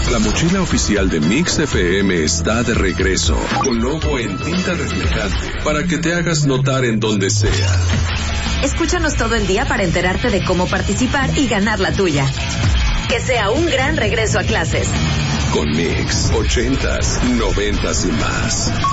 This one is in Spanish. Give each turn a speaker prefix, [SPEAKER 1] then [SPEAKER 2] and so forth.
[SPEAKER 1] La mochila oficial de Mix FM está de regreso, con logo en tinta reflejante, para que te hagas notar en donde sea.
[SPEAKER 2] Escúchanos todo el día para enterarte de cómo participar y ganar la tuya. Que sea un gran regreso a clases.
[SPEAKER 1] Con Mix, 80s, 90s y más.